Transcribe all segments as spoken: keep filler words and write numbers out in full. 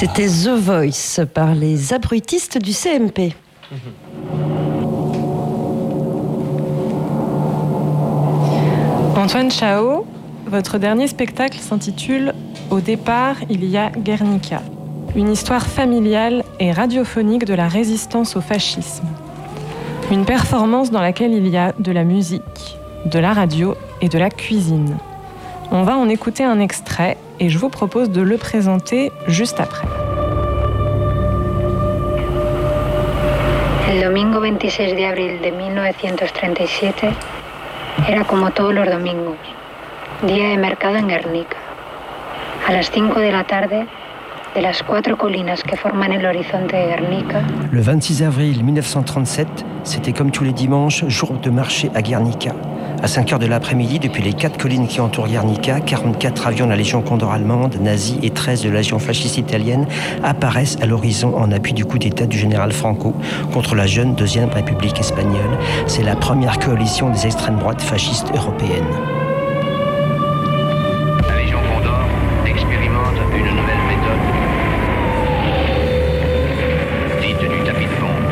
C'était The Voice par les abrutistes du C M P. Antoine Chao, votre dernier spectacle s'intitule « Au départ, il y a Guernica », une histoire familiale et radiophonique de la résistance au fascisme. Une performance dans laquelle il y a de la musique, de la radio et de la cuisine. On va en écouter un extrait et je vous propose de le présenter juste après. El domingo veintiséis de abril de mil novecientos treinta y siete era como todos los domingos, día de mercado en Guernica. A las cinco de la tarde, de las cuatro colinas que forman el horizonte de Guernica. Le vingt-six avril mille neuf cent trente-sept, c'était comme tous les dimanches, jour de marché à Guernica. À cinq heures de l'après-midi, depuis les quatre collines qui entourent Guernica, quarante-quatre avions de la Légion Condor allemande, nazis et treize de la Légion fasciste italienne apparaissent à l'horizon en appui du coup d'État du général Franco contre la jeune Deuxième République espagnole. C'est la première coalition des extrêmes droites fascistes européennes. La Légion Condor expérimente une nouvelle méthode, dite du tapis de bombe.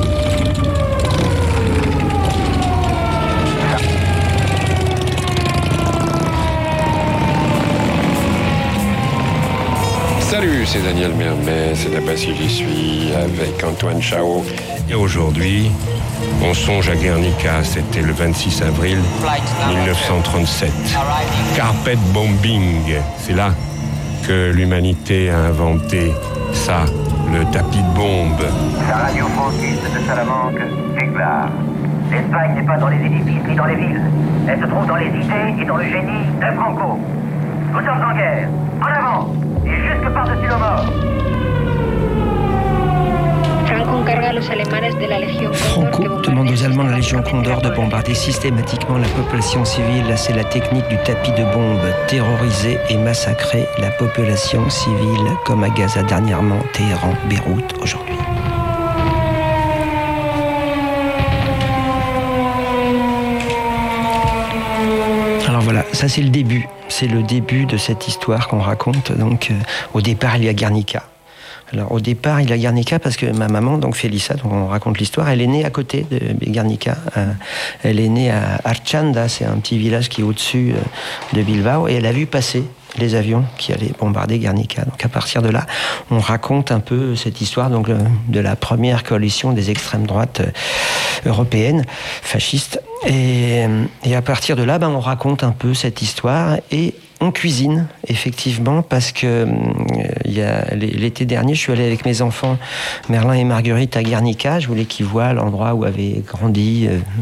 Salut, c'est Daniel Mermet, c'est là-bas si j'y suis, avec Antoine Chao. Et aujourd'hui, on songe à Guernica, c'était le vingt-six avril mille neuf cent trente-sept. Carpet bombing, c'est là que l'humanité a inventé ça, le tapis de bombe. La radio franquiste de Salamanque déclare: l'Espagne n'est pas dans les édifices ni dans les villes. Elle se trouve dans les idées et dans le génie de Franco. Nous sommes en guerre. En avant! Et jusque par-dessus le mort. Franco demande aux Allemands de la Légion Condor de bombarder systématiquement la population civile. C'est la technique du tapis de bombe. Terroriser et massacrer la population civile, comme à Gaza dernièrement, Téhéran, Beyrouth aujourd'hui. Alors voilà, ça c'est le début. C'est le début de cette histoire qu'on raconte. Donc, euh, au départ, il y a Guernica. Alors, au départ, il y a Guernica parce que ma maman, donc Félissa, dont on raconte l'histoire, elle est née à côté de Guernica. Euh, elle est née à Archanda, c'est un petit village qui est au-dessus euh, de Bilbao, et elle a vu passer les avions qui allaient bombarder Guernica. Donc, à partir de là, on raconte un peu cette histoire donc, de la première coalition des extrêmes droites euh, européennes, fascistes. Et, et à partir de là, ben, on raconte un peu cette histoire et on cuisine, effectivement, parce que euh, y a, l'été dernier, je suis allé avec mes enfants, Merlin et Marguerite, à Guernica. Je voulais qu'ils voient l'endroit où avait grandi euh,